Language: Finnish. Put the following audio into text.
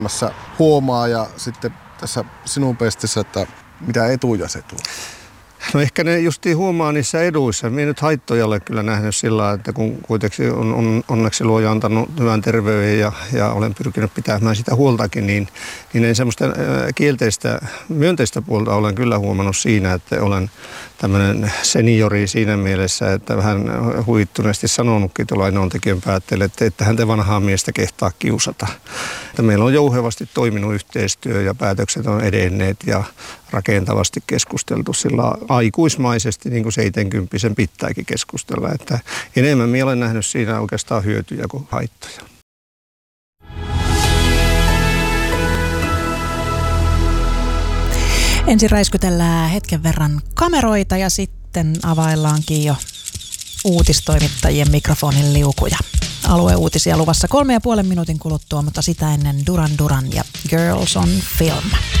huomaa ja sitten tässä sinun pestissä, että mitä etuja se tuo? No ehkä ne justiin huomaa niissä eduissa. Minä nyt haittoja olen kyllä nähnyt sillä lailla, että kun kuitenkin on onneksi luoja antanut hyvän terveyden ja olen pyrkinyt pitämään sitä huoltakin, niin en semmoista myönteistä puolta olen kyllä huomannut siinä, että olen tämmöinen seniori siinä mielessä, että vähän huittuneesti sanonutkin tuolla Enontekijän päätteelle, että hän te vanhaa miestä kehtaa kiusata. Että meillä on jouhevasti toiminut yhteistyö ja päätökset on edenneet ja rakentavasti keskusteltu sillä aikuismaisesti, niin kuin 70 pitääkin keskustella. Että enemmän minä olen nähnyt siinä oikeastaan hyötyjä kuin haittoja. Ensin räiskytellään hetken verran kameroita ja sitten availlaankin jo uutistoimittajien mikrofonin liukuja. Alueuutisia luvassa 3,5 minuutin kuluttua, mutta sitä ennen Duran Duran ja Girls on Film.